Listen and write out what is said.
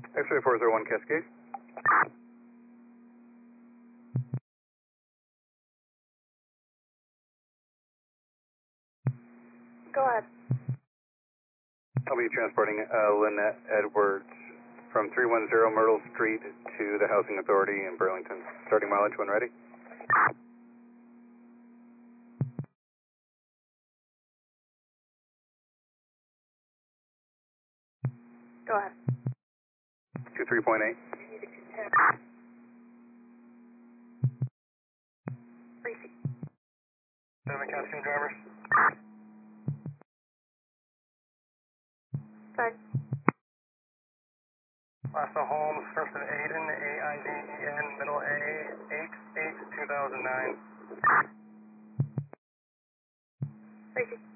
X-ray 401 Cascade. Go ahead. I'll be transporting Lynette Edwards from 310 Myrtle Street to the Housing Authority in Burlington. Starting mileage when ready. Go ahead. 23.8. Repeat. 7 Cascade drivers. Sorry. Lasso Holmes, first and Aiden, A-I-D-E-N, middle A, 8-8-2009. Repeat.